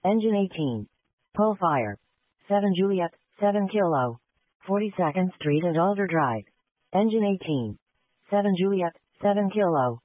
Engine 18. Pull fire. 7 Juliet, 7 Kilo. 42nd Street and Alder Drive. Engine 18. 7 Juliet, 7 Kilo.